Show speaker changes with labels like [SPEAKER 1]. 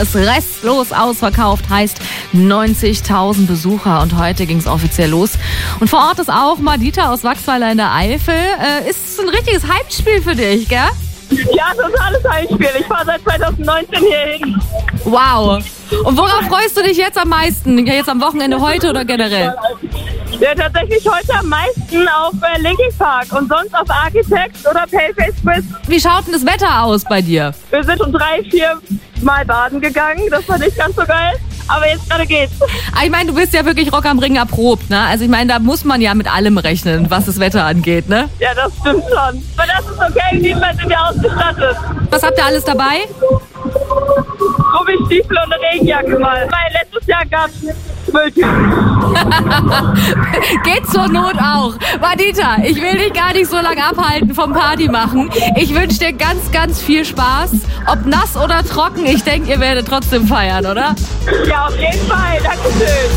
[SPEAKER 1] ist restlos ausverkauft, heißt 90.000 Besucher und heute ging es offiziell los. Und vor Ort ist auch Madita aus Wachsweiler in der Eifel. Ist ein richtiges Heimspiel für dich, gell?
[SPEAKER 2] Ja, totales Heimspiel. Ich fahre seit 2019 hier hin.
[SPEAKER 1] Wow. Und worauf freust du dich jetzt am meisten? Jetzt am Wochenende heute oder generell?
[SPEAKER 2] Ja, tatsächlich heute am meisten auf Linkin Park und sonst auf Architects oder Paleface Quiz.
[SPEAKER 1] Wie schaut denn das Wetter aus bei dir?
[SPEAKER 2] Wir sind schon 3-4 Mal baden gegangen. Das war nicht ganz so geil. Aber jetzt gerade geht's.
[SPEAKER 1] Ich meine, du bist ja wirklich Rock am Ring erprobt, ne? Also ich meine, da muss man ja mit allem rechnen, was das Wetter angeht, ne?
[SPEAKER 2] Ja, das stimmt schon. Aber das ist okay, diesmal sind wir ausgestattet.
[SPEAKER 1] Was habt ihr alles dabei?
[SPEAKER 2] Gummistiefel und eine Regenjacke mal. Weil letztes Jahr gab's Mülltüten.
[SPEAKER 1] Geht zur Not auch. Madita, ich will dich gar nicht so lange abhalten vom Party machen. Ich wünsche dir ganz, ganz viel Spaß. Ob nass oder trocken, ich denke, ihr werdet trotzdem feiern, oder?
[SPEAKER 2] Ja, auf jeden Fall. Dankeschön.